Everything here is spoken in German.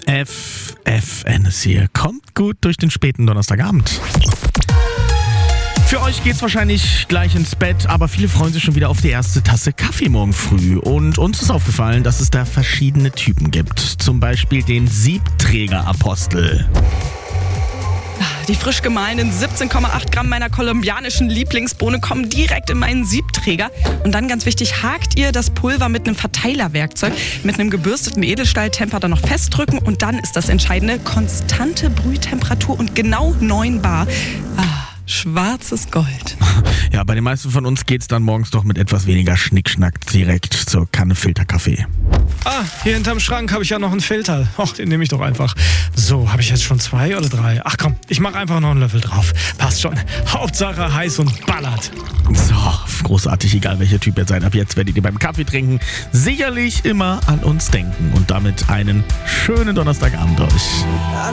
FFN ist hier. Kommt gut durch den späten Donnerstagabend. Für euch geht's wahrscheinlich gleich ins Bett, aber viele freuen sich schon wieder auf die erste Tasse Kaffee morgen früh. Und uns ist aufgefallen, dass es da verschiedene Typen gibt. Zum Beispiel den Siebträger-Apostel. Die frisch gemahlenen 17,8 Gramm meiner kolumbianischen Lieblingsbohne kommen direkt in meinen Siebträger. Und dann ganz wichtig, hakt ihr das Pulver mit einem Verteilerwerkzeug, mit einem gebürsteten Edelstahltemper dann noch festdrücken. Und dann ist das Entscheidende, konstante Brühtemperatur und genau 9 Bar. Schwarzes Gold. Ja, bei den meisten von uns geht's dann morgens doch mit etwas weniger Schnickschnack direkt zur Kanne Filterkaffee. Hier hinterm Schrank habe ich ja noch einen Filter. Den nehme ich doch einfach. So, habe ich jetzt schon 2 oder 3? Ach komm, ich mache einfach noch einen Löffel drauf. Passt schon. Hauptsache heiß und ballert. So, großartig, egal welcher Typ ihr seid. Ab jetzt werdet ihr beim Kaffee trinken sicherlich immer an uns denken. Und damit einen schönen Donnerstagabend euch.